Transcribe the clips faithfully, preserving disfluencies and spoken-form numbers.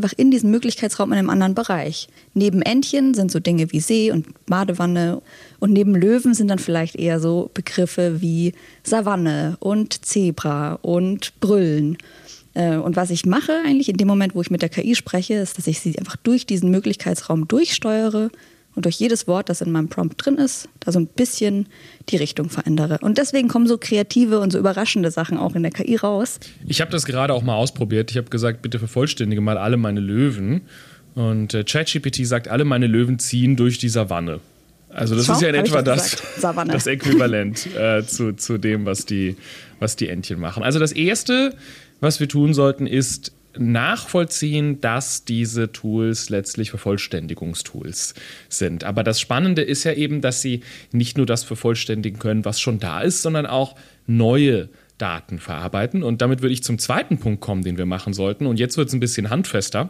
einfach in diesem Möglichkeitsraum in einem anderen Bereich. Neben Entchen sind so Dinge wie See und Badewanne und neben Löwen sind dann vielleicht eher so Begriffe wie Savanne und Zebra und Brüllen. Und was ich mache eigentlich in dem Moment, wo ich mit der K I spreche, ist, dass ich sie einfach durch diesen Möglichkeitsraum durchsteuere und durch jedes Wort, das in meinem Prompt drin ist, da so ein bisschen die Richtung verändere. Und deswegen kommen so kreative und so überraschende Sachen auch in der K I raus. Ich habe das gerade auch mal ausprobiert. Ich habe gesagt, bitte vervollständige mal alle meine Löwen. Und äh, ChatGPT sagt, alle meine Löwen ziehen durch die Savanne. Also das Schau, ist ja in etwa das, das Äquivalent äh, zu, zu dem, was die, was die Entchen machen. Also das Erste, was wir tun sollten, ist nachvollziehen, dass diese Tools letztlich Vervollständigungstools sind. Aber das Spannende ist ja eben, dass sie nicht nur das vervollständigen können, was schon da ist, sondern auch neue Daten verarbeiten. Und damit würde ich zum zweiten Punkt kommen, den wir machen sollten. Und jetzt wird es ein bisschen handfester.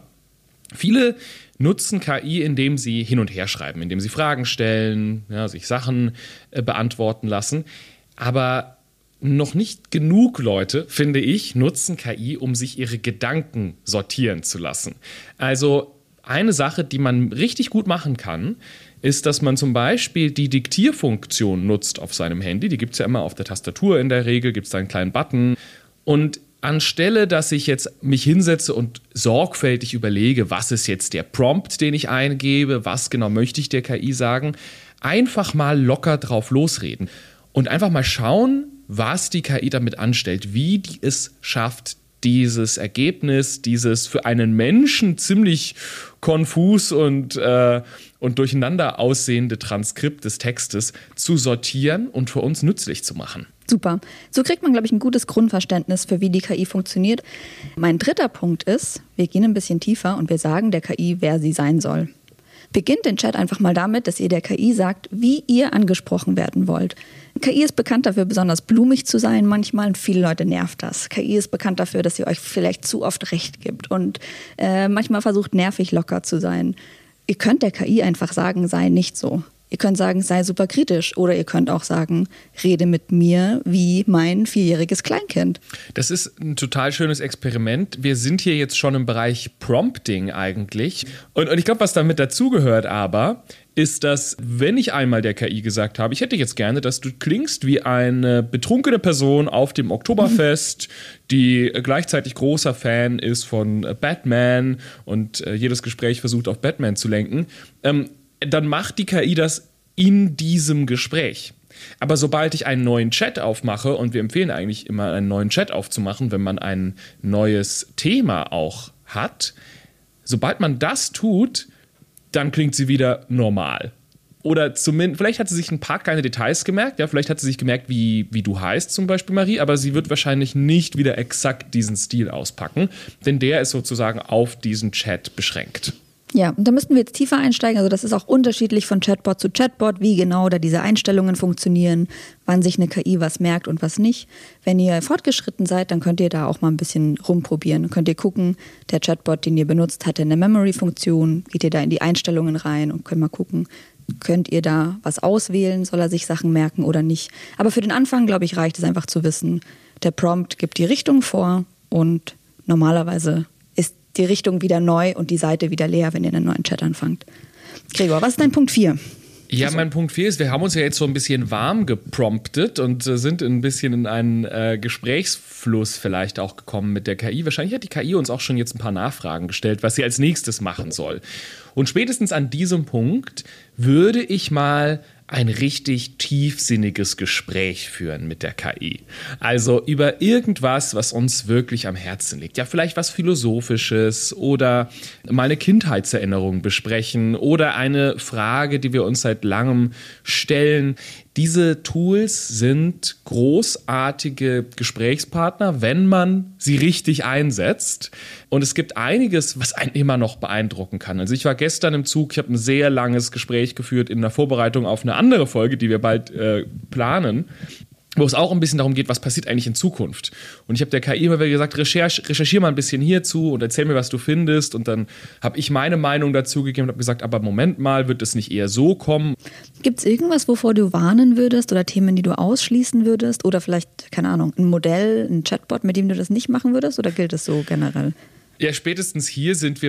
Viele nutzen K I, indem sie hin und her schreiben, indem sie Fragen stellen, ja, sich Sachen äh, beantworten lassen. Aber noch nicht genug Leute, finde ich, nutzen K I, um sich ihre Gedanken sortieren zu lassen. Also eine Sache, die man richtig gut machen kann, ist, dass man zum Beispiel die Diktierfunktion nutzt auf seinem Handy. Die gibt es ja immer auf der Tastatur in der Regel, gibt es da einen kleinen Button. Und anstelle, dass ich jetzt mich hinsetze und sorgfältig überlege, was ist jetzt der Prompt, den ich eingebe, was genau möchte ich der K I sagen, einfach mal locker drauf losreden und einfach mal schauen, was die K I damit anstellt, wie die es schafft, dieses Ergebnis, dieses für einen Menschen ziemlich konfus und, äh, und durcheinander aussehende Transkript des Textes zu sortieren und für uns nützlich zu machen. Super. So kriegt man, glaube ich, ein gutes Grundverständnis für wie die K I funktioniert. Mein dritter Punkt ist, wir gehen ein bisschen tiefer und wir sagen der K I, wer sie sein soll. Beginnt den Chat einfach mal damit, dass ihr der K I sagt, wie ihr angesprochen werden wollt. K I ist bekannt dafür, besonders blumig zu sein manchmal und viele Leute nervt das. K I ist bekannt dafür, dass sie euch vielleicht zu oft recht gibt und äh, manchmal versucht, nervig locker zu sein. Ihr könnt der K I einfach sagen, sei nicht so. Ihr könnt sagen, sei super kritisch oder ihr könnt auch sagen, rede mit mir wie mein vierjähriges Kleinkind. Das ist ein total schönes Experiment. Wir sind hier jetzt schon im Bereich Prompting eigentlich. Und, und ich glaube, was damit dazugehört aber, ist, dass wenn ich einmal der K I gesagt habe, ich hätte jetzt gerne, dass du klingst wie eine betrunkene Person auf dem Oktoberfest, die gleichzeitig großer Fan ist von Batman und äh, jedes Gespräch versucht auf Batman zu lenken, ähm, dann macht die K I das in diesem Gespräch. Aber sobald ich einen neuen Chat aufmache, und wir empfehlen eigentlich immer, einen neuen Chat aufzumachen, wenn man ein neues Thema auch hat, sobald man das tut, dann klingt sie wieder normal. Oder zumindest, vielleicht hat sie sich ein paar kleine Details gemerkt, ja, vielleicht hat sie sich gemerkt, wie, wie du heißt zum Beispiel, Marie, aber sie wird wahrscheinlich nicht wieder exakt diesen Stil auspacken, denn der ist sozusagen auf diesen Chat beschränkt. Ja, und da müssten wir jetzt tiefer einsteigen. Also das ist auch unterschiedlich von Chatbot zu Chatbot, wie genau da diese Einstellungen funktionieren, wann sich eine K I was merkt und was nicht. Wenn ihr fortgeschritten seid, dann könnt ihr da auch mal ein bisschen rumprobieren. Könnt ihr gucken, der Chatbot, den ihr benutzt, hat eine Memory-Funktion. Geht ihr da in die Einstellungen rein und könnt mal gucken, könnt ihr da was auswählen, soll er sich Sachen merken oder nicht. Aber für den Anfang, glaube ich, reicht es einfach zu wissen, der Prompt gibt die Richtung vor und normalerweise ist die Richtung wieder neu und die Seite wieder leer, wenn ihr einen neuen Chat anfangt. Gregor, was ist dein Punkt vier? Ja, also. mein Punkt vier ist, wir haben uns ja jetzt so ein bisschen warm gepromptet und äh, sind ein bisschen in einen äh, Gesprächsfluss vielleicht auch gekommen mit der K I. Wahrscheinlich hat die K I uns auch schon jetzt ein paar Nachfragen gestellt, was sie als nächstes machen soll. Und spätestens an diesem Punkt würde ich mal ein richtig tiefsinniges Gespräch führen mit der K I. Also über irgendwas, was uns wirklich am Herzen liegt. Ja, vielleicht was Philosophisches oder mal eine Kindheitserinnerung besprechen oder eine Frage, die wir uns seit langem stellen. Diese Tools sind großartige Gesprächspartner, wenn man sie richtig einsetzt. Und es gibt einiges, was einen immer noch beeindrucken kann. Also ich war gestern im Zug, ich habe ein sehr langes Gespräch geführt in der Vorbereitung auf eine andere Folge, die wir bald äh, planen, wo es auch ein bisschen darum geht, was passiert eigentlich in Zukunft. Und ich habe der K I immer wieder gesagt, recherch, recherchier mal ein bisschen hierzu und erzähl mir, was du findest. Und dann habe ich meine Meinung dazu gegeben und habe gesagt, aber Moment mal, wird es nicht eher so kommen? Gibt es irgendwas, wovor du warnen würdest oder Themen, die du ausschließen würdest? Oder vielleicht, keine Ahnung, ein Modell, ein Chatbot, mit dem du das nicht machen würdest? Oder gilt es so generell? Ja, spätestens hier sind wir